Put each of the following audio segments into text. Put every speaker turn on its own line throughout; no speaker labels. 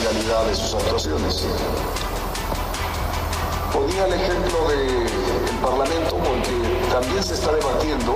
legalidad de sus actuaciones. Ponía el ejemplo del Parlamento porque también se está debatiendo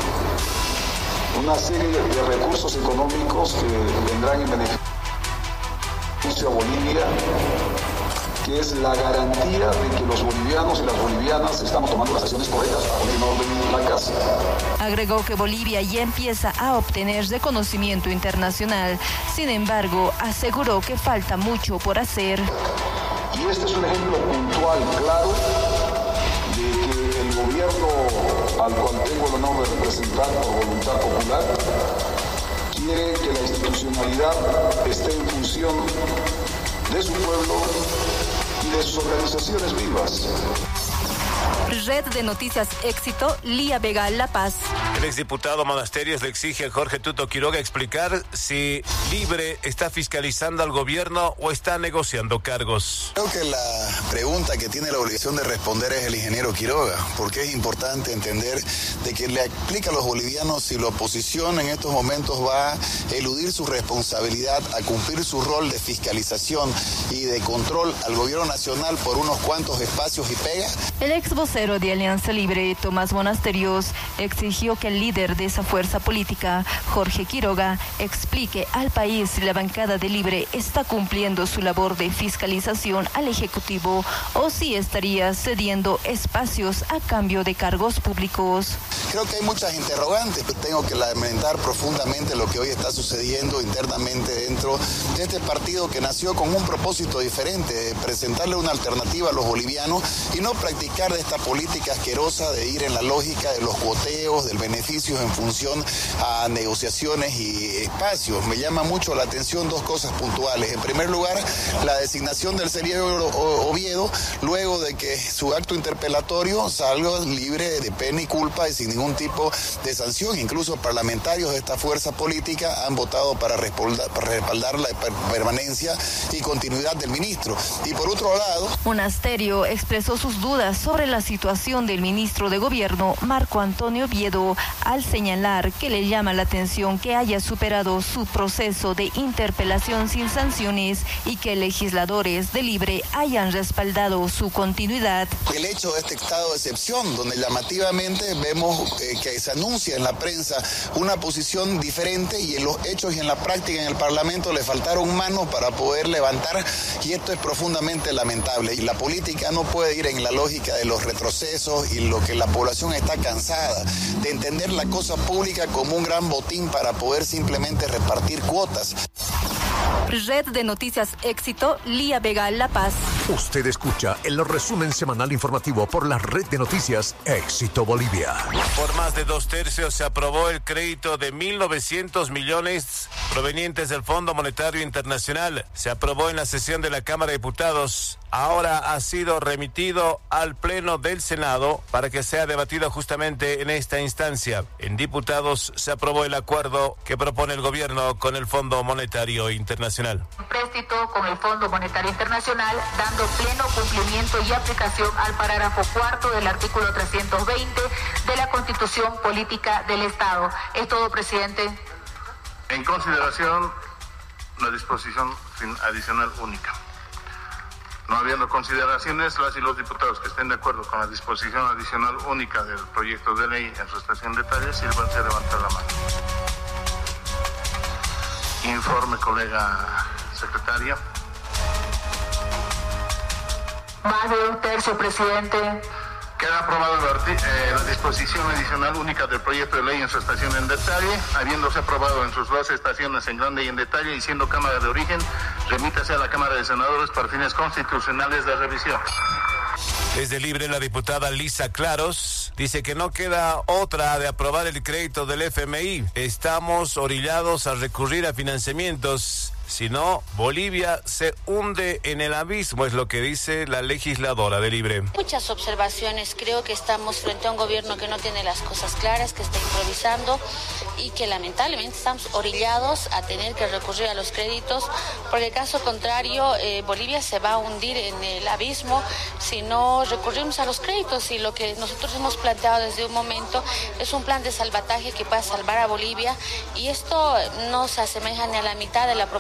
una serie de recursos económicos que vendrán en beneficio a Bolivia, que es la garantía de que los bolivianos y las bolivianas estamos tomando las acciones correctas para poner en orden la casa.
Agregó que Bolivia ya empieza a obtener reconocimiento internacional. Sin embargo, aseguró que falta mucho por hacer.
Y este es un ejemplo puntual, claro, de que el gobierno al cual tengo el honor de representar por voluntad popular quiere que la institucionalidad esté en función de su pueblo y de sus organizaciones vivas.
Red de Noticias Éxito, Lía Vega, La Paz.
El exdiputado Monasterios le exige a Jorge Tuto Quiroga explicar si Libre está fiscalizando al gobierno o está negociando cargos.
Creo que la pregunta que tiene la obligación de responder es el ingeniero Quiroga, porque es importante entender de que le explica a los bolivianos si la oposición en estos momentos va a eludir su responsabilidad, a cumplir su rol de fiscalización y de control al gobierno nacional por unos cuantos espacios y pegas.
El ex vocero de Alianza Libre, Tomás Monasterios, exigió que el líder de esa fuerza política, Jorge Quiroga, explique al país si la bancada de Libre está cumpliendo su labor de fiscalización al Ejecutivo o si estaría cediendo espacios a cambio de cargos públicos.
Creo que hay muchas interrogantes, pero tengo que lamentar profundamente lo que hoy está sucediendo internamente dentro de este partido que nació con un propósito diferente, de presentarle una alternativa a los bolivianos y no practicar de esta política asquerosa de ir en la lógica de los cuoteos, del beneficio en función a negociaciones y espacios. Me llama mucho la atención dos cosas puntuales. En primer lugar, la designación del señor Oviedo, luego de que su acto interpelatorio salga libre de pena y culpa y sin ningún tipo de sanción. Incluso parlamentarios de esta fuerza política han votado para respaldar la permanencia y continuidad del ministro. Y por otro lado,
Monasterio expresó sus dudas sobre la situación del ministro de Gobierno, Marco Antonio Oviedo, al señalar que le llama la atención que haya superado su proceso de interpelación sin sanciones y que legisladores de Libre hayan respaldado su continuidad.
El hecho de este estado de excepción, donde llamativamente vemos que se anuncia en la prensa una posición diferente y en los hechos y en la práctica en el Parlamento le faltaron manos para poder levantar, y esto es profundamente lamentable. Y la política no puede ir en la lógica de los retrocesos y lo que la población está cansada de entender la cosa pública como un gran botín para poder simplemente repartir cuotas.
Red de Noticias Éxito, Lía Vega, La Paz.
Usted escucha el resumen semanal informativo por la Red de Noticias Éxito Bolivia.
Por más de 2/3 se aprobó el crédito de 1.900 millones provenientes del Fondo Monetario Internacional. Se aprobó en la sesión de la Cámara de Diputados. Ahora ha sido remitido al Pleno del Senado para que sea debatido justamente en esta instancia. En diputados se aprobó el acuerdo que propone el gobierno con el Fondo Monetario Internacional.
Un préstamo con el Fondo Monetario Internacional, dando pleno cumplimiento y aplicación al parágrafo 4 del artículo 320 de la Constitución Política del Estado. Es todo, presidente.
En consideración, la disposición adicional única. No habiendo consideraciones, las y los diputados que estén de acuerdo con la disposición adicional única del proyecto de ley en su extensión de detalles, sírvanse a levantar la mano. Informe, colega secretaria.
Más de 1/3, presidente.
Queda aprobada la disposición adicional única del proyecto de ley en su estación en detalle, habiéndose aprobado en sus dos estaciones en grande y en detalle, y siendo Cámara de origen, remítase a la Cámara de Senadores para fines constitucionales de revisión.
Desde Libre, la diputada Lisa Claros dice que no queda otra de aprobar el crédito del FMI. Estamos orillados a recurrir a financiamientos. Si no, Bolivia se hunde en el abismo, es lo que dice la legisladora de Libre.
Muchas observaciones. Creo que estamos frente a un gobierno que no tiene las cosas claras, que está improvisando y que lamentablemente estamos orillados a tener que recurrir a los créditos, porque caso contrario Bolivia se va a hundir en el abismo si no recurrimos a los créditos. Y lo que nosotros hemos planteado desde un momento es un plan de salvataje que pueda salvar a Bolivia, y esto no se asemeja ni a la mitad de la propuesta